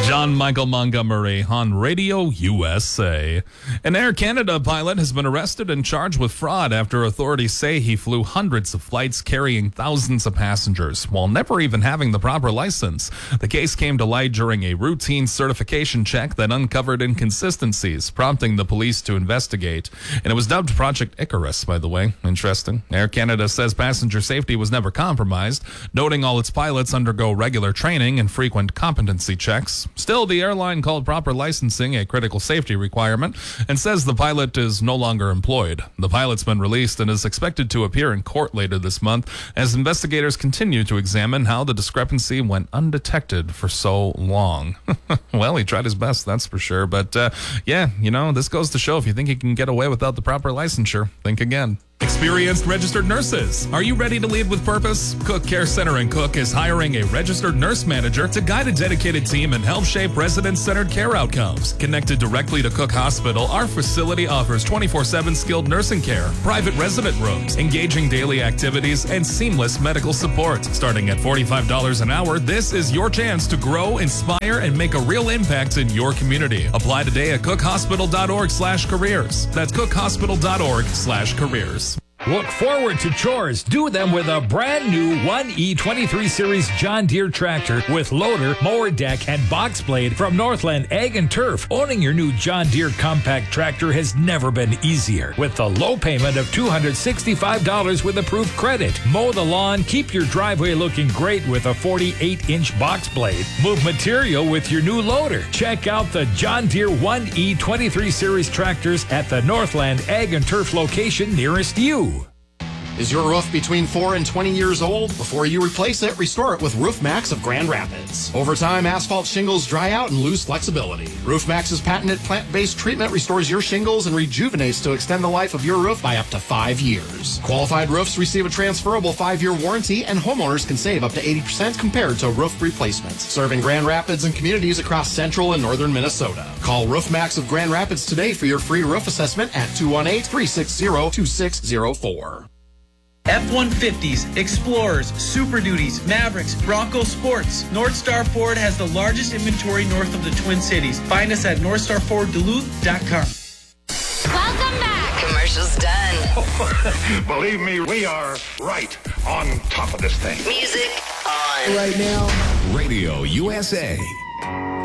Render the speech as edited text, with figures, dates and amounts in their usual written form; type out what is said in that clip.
John Michael Montgomery on Radio USA. An Air Canada pilot has been arrested and charged with fraud after authorities say he flew hundreds of flights carrying thousands of passengers while never even having the proper license. The case came to light during a routine certification check that uncovered inconsistencies, prompting the police to investigate. And it was dubbed Project Icarus, by the way. Interesting. Air Canada says passenger safety was never compromised, noting all its pilots undergo regular training and frequent competency checks. Still, the airline called proper licensing a critical safety requirement and says the pilot is no longer employed. The pilot's been released and is expected to appear in court later this month as investigators continue to examine how the discrepancy went undetected for so long. Well, he tried his best, that's for sure. But yeah, this goes to show if you think you can get away without the proper licensure, think again. Experienced registered nurses. Are you ready to lead with purpose? Cook Care Center in Cook is hiring a registered nurse manager to guide a dedicated team and help shape resident-centered care outcomes. Connected directly to Cook Hospital, our facility offers 24/7 skilled nursing care, private resident rooms, engaging daily activities, and seamless medical support. Starting at $45 an hour, this is your chance to grow, inspire, and make a real impact in your community. Apply today at cookhospital.org/careers. That's cookhospital.org/careers. Look forward to chores. Do them with a brand new 1E23 Series John Deere tractor with loader, mower deck, and box blade from Northland Ag and Turf. Owning your new John Deere compact tractor has never been easier. With the low payment of $265 with approved credit. Mow the lawn, keep your driveway looking great with a 48-inch box blade. Move material with your new loader. Check out the John Deere 1E23 Series tractors at the Northland Ag and Turf location nearest you. Is your roof between 4 and 20 years old? Before you replace it, restore it with Roof Max of Grand Rapids. Over time, asphalt shingles dry out and lose flexibility. Roof Max's patented plant-based treatment restores your shingles and rejuvenates to extend the life of your roof by up to 5 years. Qualified roofs receive a transferable 5-year warranty, and homeowners can save up to 80% compared to roof replacements. Serving Grand Rapids and communities across central and northern Minnesota. Call Roof Max of Grand Rapids today for your free roof assessment at 218-360-2604. F-150s, Explorers, Super Duties, Mavericks, Bronco Sports. Northstar Ford has the largest inventory north of the Twin Cities. Find us at NorthstarFordDuluth.com. Welcome back. Commercials done. Believe me, we are right on top of this thing. Music on. Right now, Radio USA.